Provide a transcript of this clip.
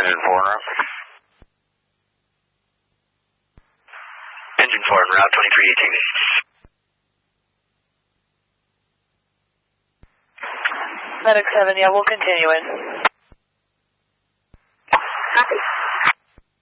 Engine 4 en route. Engine 4 en route, 2318. Medic 7, yeah, we'll continue in. Copy.